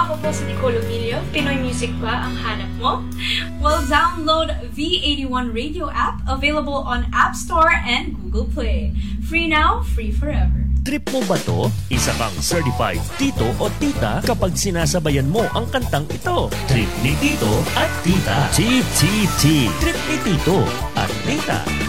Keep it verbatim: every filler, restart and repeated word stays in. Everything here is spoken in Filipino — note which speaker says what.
Speaker 1: Ako po si Nicole Emilio. Pinoy Music ba ang hanap mo? Well, download V eighty-one Radio app, available on App Store and Google Play. Free now, free forever.
Speaker 2: Trip mo ba to? Isa kang certified tito o tita kapag sinasabayan mo ang kantang ito. Trip ni tito at tita. T T T. Trip ni tito at tita.